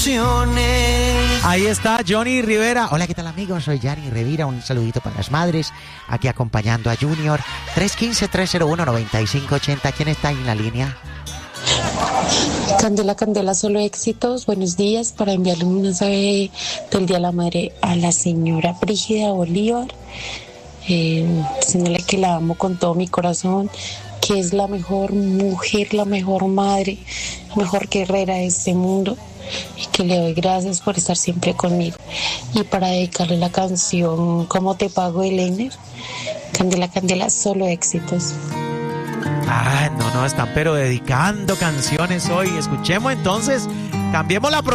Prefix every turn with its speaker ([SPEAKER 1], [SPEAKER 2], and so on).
[SPEAKER 1] Ahí está Johnny Rivera. Hola, ¿qué tal, amigos? Soy Johnny Rivera. Un saludito para las madres. Aquí acompañando a Junior. 315-301-9580. ¿Quién está ahí en la línea?
[SPEAKER 2] Candela, Candela, solo éxitos. Buenos días. Para enviarle un mensaje del Día de la Madre a la señora Brígida Bolívar. Diciéndole que la amo con todo mi corazón, que es la mejor mujer, la mejor madre, la mejor guerrera de este mundo, y que le doy gracias por estar siempre conmigo. Y para dedicarle la canción ¿Cómo te pago, Elena? Candela, Candela, solo éxitos.
[SPEAKER 1] No, están pero dedicando canciones hoy. Escuchemos entonces, cambiemos la